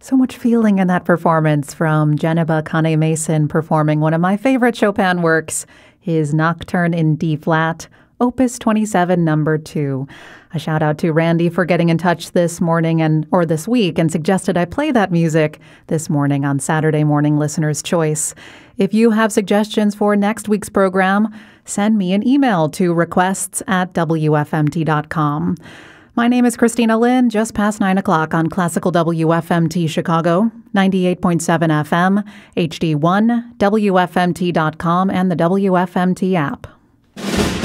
So much feeling in that performance from Geneba Kane-Mason performing one of my favorite Chopin works, his Nocturne in D-flat, Opus 27, number 2. A shout out to Randy for getting in touch this morning or this week and suggested I play that music this morning on Saturday Morning Listener's Choice. If you have suggestions for next week's program, send me an email to requests@wfmt.com. My name is Christina Lynn, just past 9 o'clock on Classical WFMT Chicago, 98.7 FM, HD1, WFMT.com, and the WFMT app.